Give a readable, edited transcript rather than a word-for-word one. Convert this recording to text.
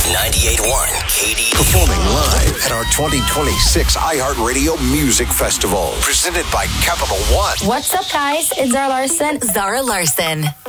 98.1 KD. Performing live at our 2026 iHeartRadio Music Festival. Presented by Capital One. What's up, guys? It's Zara Larson. Zara Larson.